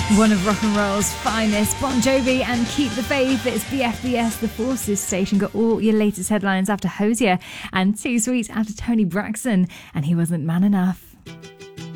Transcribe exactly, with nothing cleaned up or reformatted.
One of rock and roll's finest, Bon Jovi and Keep the Faith. It's the F B S, the Forces station. Got all your latest headlines after Hosier and Too Sweet after Tony Braxton. And he wasn't man enough.